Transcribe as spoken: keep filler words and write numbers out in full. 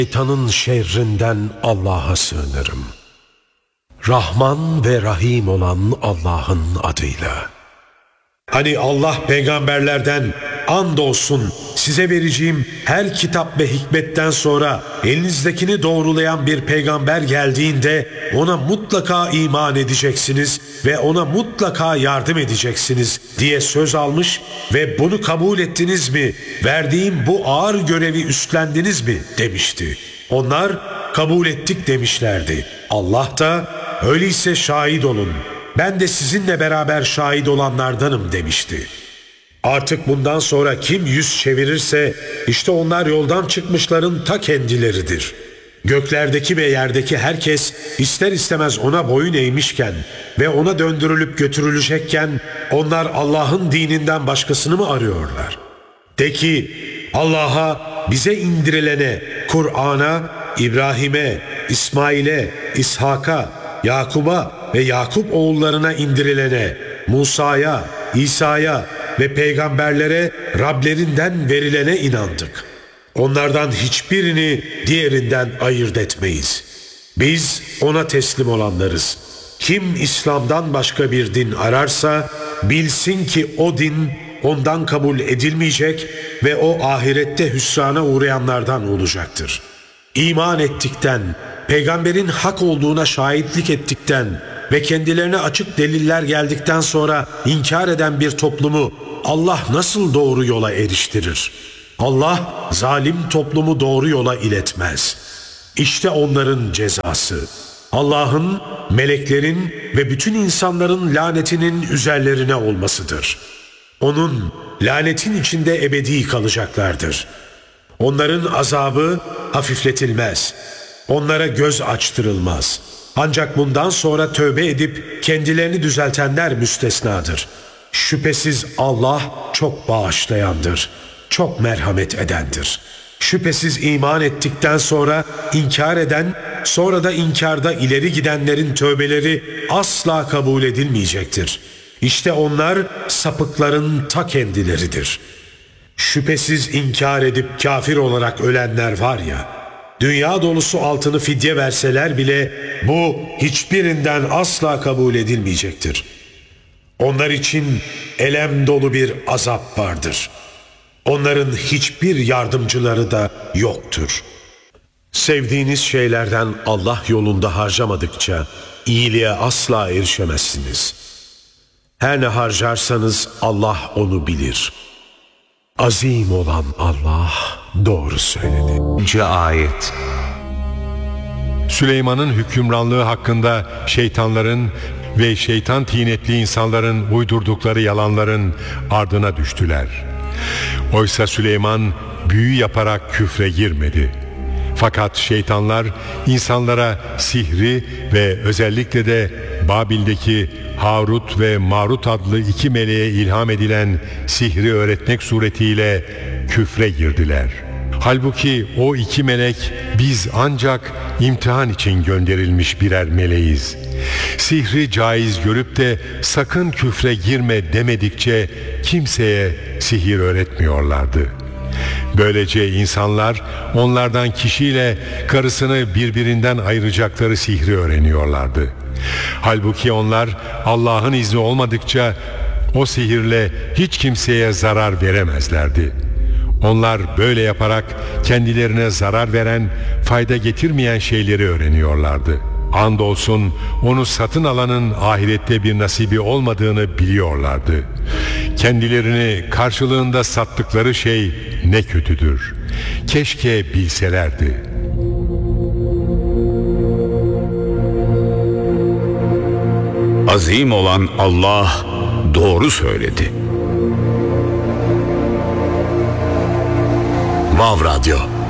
Şeytanın şerrinden Allah'a sığınırım. Rahman ve Rahim olan Allah'ın adıyla. Hani Allah peygamberlerden andolsun size vereceğim her kitap ve hikmetten sonra elinizdekini doğrulayan bir peygamber geldiğinde ona mutlaka iman edeceksiniz ve ona mutlaka yardım edeceksiniz diye söz almış ve bunu kabul ettiniz mi, verdiğim bu ağır görevi üstlendiniz mi demişti. Onlar kabul ettik demişlerdi. Allah da öyleyse şahit olun, ben de sizinle beraber şahit olanlardanım demişti. Artık bundan sonra kim yüz çevirirse işte onlar yoldan çıkmışların ta kendileridir. Göklerdeki ve yerdeki herkes ister istemez ona boyun eğmişken ve ona döndürülüp götürülecekken onlar Allah'ın dininden başkasını mı arıyorlar? De ki Allah'a, bize indirilene, Kur'an'a, İbrahim'e, İsmail'e, İshak'a, Yakub'a ve Yakup oğullarına indirilene, Musa'ya, İsa'ya ve peygamberlere Rablerinden verilene inandık. Onlardan hiçbirini diğerinden ayırt etmeyiz. Biz ona teslim olanlarız. Kim İslam'dan başka bir din ararsa bilsin ki o din ondan kabul edilmeyecek ve o ahirette hüsrana uğrayanlardan olacaktır. İman ettikten, peygamberin hak olduğuna şahitlik ettikten ve kendilerine açık deliller geldikten sonra inkar eden bir toplumu Allah nasıl doğru yola eriştirir? Allah zalim toplumu doğru yola iletmez. İşte onların cezası. Allah'ın, meleklerin ve bütün insanların lanetinin üzerlerine olmasıdır. Onun lanetin içinde ebedi kalacaklardır. Onların azabı hafifletilmez. Onlara göz açtırılmaz. Ancak bundan sonra tövbe edip kendilerini düzeltenler müstesnadır. Şüphesiz Allah çok bağışlayandır, çok merhamet edendir. Şüphesiz iman ettikten sonra inkar eden, sonra da inkarda ileri gidenlerin tövbeleri asla kabul edilmeyecektir. İşte onlar sapıkların ta kendileridir. Şüphesiz inkar edip kafir olarak ölenler var ya, dünya dolusu altını fidye verseler bile bu hiçbirinden asla kabul edilmeyecektir. Onlar için elem dolu bir azap vardır. Onların hiçbir yardımcıları da yoktur. Sevdiğiniz şeylerden Allah yolunda harcamadıkça iyiliğe asla erişemezsiniz. Her ne harcarsanız Allah onu bilir. Azim olan Allah doğru söyledi. C ayet. Süleyman'ın hükümranlığı hakkında şeytanların ve şeytan tinetli insanların uydurdukları yalanların ardına düştüler. Oysa Süleyman büyü yaparak küfre girmedi. Fakat şeytanlar insanlara sihri ve özellikle de Babil'deki Harut ve Marut adlı iki meleğe ilham edilen sihri öğretmek suretiyle küfre girdiler. Halbuki o iki melek biz ancak imtihan için gönderilmiş birer meleğiz. Sihri caiz görüp de sakın küfre girme demedikçe kimseye sihir öğretmiyorlardı. Böylece insanlar onlardan kişiyle karısını birbirinden ayıracakları sihri öğreniyorlardı. Halbuki onlar Allah'ın izni olmadıkça o sihirle hiç kimseye zarar veremezlerdi. Onlar böyle yaparak kendilerine zarar veren, fayda getirmeyen şeyleri öğreniyorlardı. Andolsun onu satın alanın ahirette bir nasibi olmadığını biliyorlardı. Kendilerini karşılığında sattıkları şey ne kötüdür. Keşke bilselerdi. Azim olan Allah doğru söyledi. Vav Radyo.